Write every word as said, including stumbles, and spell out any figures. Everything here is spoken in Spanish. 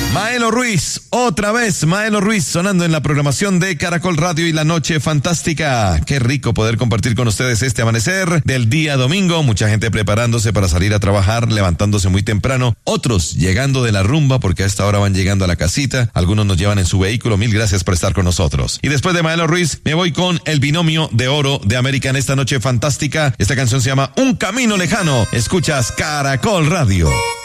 Maelo Ruiz, otra vez Maelo Ruiz sonando en la programación de Caracol Radio y La Noche Fantástica. Qué rico poder compartir con ustedes este amanecer del día domingo. Mucha gente preparándose para salir a trabajar, levantándose muy temprano. Otros llegando de la rumba porque a esta hora van llegando a la casita. Algunos nos llevan en su vehículo. Mil gracias por estar con nosotros. Y después de Maelo Ruiz, me voy con el binomio de oro de América en esta Noche Fantástica. Esta canción se llama Un Camino Lejano. Escuchas Caracol Radio.